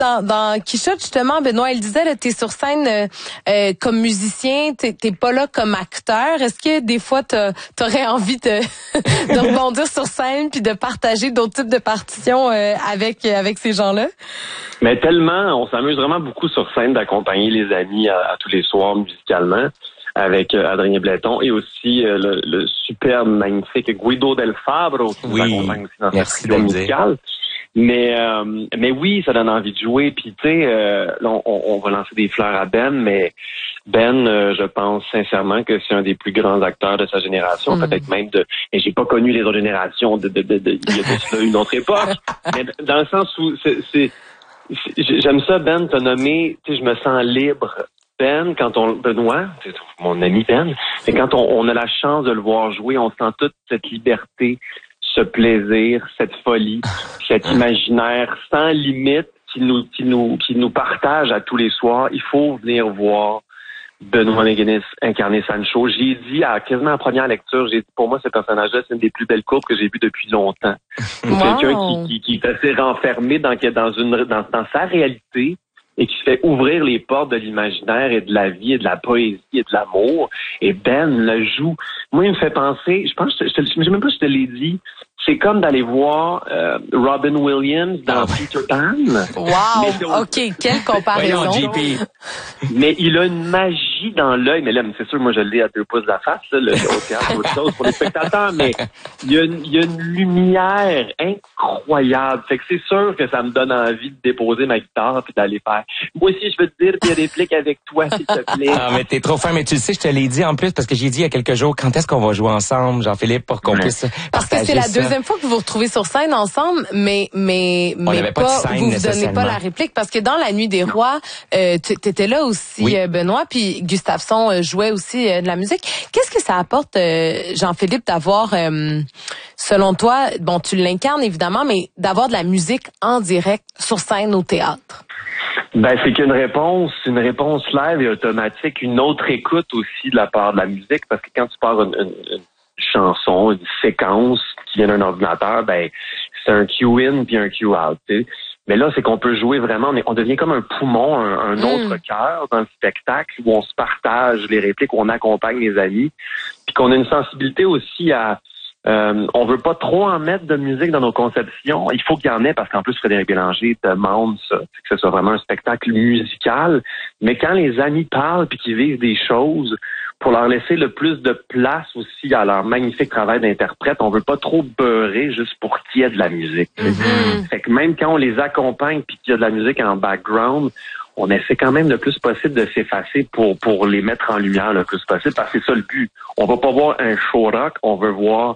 dans Quichotte, justement, Benoît, il disait, là, t'es sur scène comme musicien, t'es pas là comme acteur. Est-ce que des fois, t'aurais envie de rebondir sur scène puis de partager d'autres types de partitions avec ces gens-là? Mais tellement, on s'amuse vraiment beaucoup sur scène d'accompagner les amis à tous les soirs musicalement avec Adrien Bletton et aussi le superbe, magnifique Guido Del Fabbro qui nous accompagne aussi dans cette vidéo musicale. Mais oui, ça donne envie de jouer. Puis tu sais, là, on va lancer des fleurs à Ben, mais Ben, je pense sincèrement que c'est un des plus grands acteurs de sa génération, peut-être même et j'ai pas connu les autres générations il y a de cela une autre époque. Mais dans le sens où j'aime ça, Ben, t'as nommé, tu sais, je me sens libre. Ben, Benoît, c'est mon ami Ben, mais quand on a la chance de le voir jouer, on sent toute cette liberté, ce plaisir, cette folie, cet imaginaire sans limite qui nous partage à tous les soirs. Il faut venir voir Benoît McGuinness incarner Sancho. J'ai dit quasiment en première lecture, pour moi, ce personnage-là, c'est une des plus belles courbes que j'ai vues depuis longtemps. C'est quelqu'un qui est assez renfermé dans sa réalité et qui se fait ouvrir les portes de l'imaginaire et de la vie et de la poésie et de l'amour. Et Ben le joue. Moi, il me fait penser, je pense, je sais même pas si je te l'ai dit, c'est comme d'aller voir Robin Williams dans Peter Pan. Wow! OK, quelle comparaison. Mais il a une magie dans l'œil. Mais là, c'est sûr, moi, je l'ai à 2 pouces de la face, là, au théâtre, autre chose pour les spectateurs. Mais il y a une lumière incroyable. Fait que c'est sûr que ça me donne envie de déposer ma guitare puis d'aller faire. Moi aussi, je veux te dire des répliques avec toi, s'il te plaît. Ah, mais t'es trop fin. Mais tu le sais, je te l'ai dit en plus parce que j'ai dit il y a quelques jours, quand est-ce qu'on va jouer ensemble, Jean-Philippe, pour qu'on puisse parce que c'est la deuxième fois que vous vous retrouvez sur scène ensemble, mais pas, vous donnez pas la réplique parce que dans La Nuit des Rois, t'étais là aussi, Benoît, puis Gustafson jouait aussi de la musique. Qu'est-ce que ça apporte, Jean-Philippe, d'avoir, selon toi, bon, tu l'incarnes évidemment, mais d'avoir de la musique en direct sur scène au théâtre? Ben, c'est qu'une réponse live et automatique, une autre écoute aussi de la part de la musique, parce que quand tu pars une chanson, une séquence qui vient d'un ordinateur, ben c'est un cue-in puis un cue-out, tu sais. Mais là, c'est qu'on peut jouer vraiment, on devient comme un poumon, un autre cœur dans le spectacle où on se partage les répliques, où on accompagne les amis, puis qu'on a une sensibilité aussi à... on veut pas trop en mettre de musique dans nos conceptions. Il faut qu'il y en ait parce qu'en plus, Frédéric Bélanger demande ça, que ce soit vraiment un spectacle musical. Mais quand les amis parlent puis qu'ils vivent des choses, pour leur laisser le plus de place aussi à leur magnifique travail d'interprète, on veut pas trop beurrer juste pour qu'il y ait de la musique. Fait que même quand on les accompagne puis qu'il y a de la musique en background, on essaie quand même le plus possible de s'effacer pour les mettre en lumière le plus possible, parce que c'est ça le but. On va pas voir un show rock, on veut voir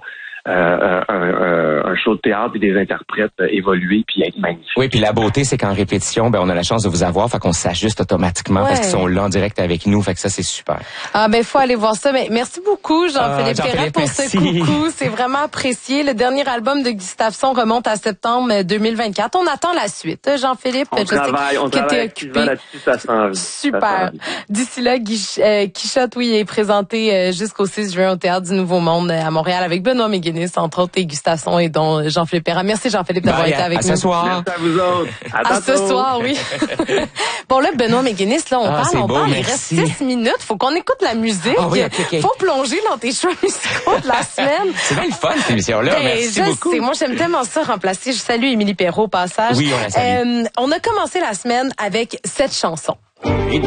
un show de théâtre et des interprètes évoluer puis être magnifiques. Oui, puis la beauté, c'est qu'en répétition, ben on a la chance de vous avoir, fait qu'on s'ajuste automatiquement parce qu'ils sont là en direct avec nous, fait que ça c'est super. Ah ben faut aller voir ça. Mais merci beaucoup Jean-Philippe Perrin pour ce coucou, c'est vraiment apprécié. Le dernier album de Gustafson remonte à septembre 2024. On attend la suite. Jean-Philippe, on travaille occupé là-dessus, ça s'en vient. Super. D'ici là, Quichotte, oui, est présenté jusqu'au 6 juin au Théâtre du Nouveau Monde à Montréal avec Benoît McGuinness, entre autres, et Gustafson et dont Jean-Philippe Perrin. Merci Jean-Philippe d'avoir été avec nous. À ce soir. Merci à vous autres. À ce soir, oui. Bon là, Benoît McGuinness, là, on parle. Il reste 6 minutes. Faut qu'on écoute la musique. Faut plonger dans tes choix musicaux de la semaine. C'est bien le fun, cette émission-là. Merci beaucoup. Moi, j'aime tellement ça remplacer. Je salue Émilie Perrault au passage. Oui, on la salue. On a commencé la semaine avec cette chanson.